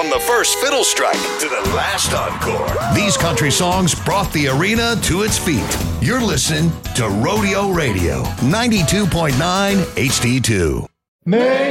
From the first fiddle strike to the last encore, these country songs brought the arena to its feet. You're listening to Rodeo Radio, 92.9 HD2.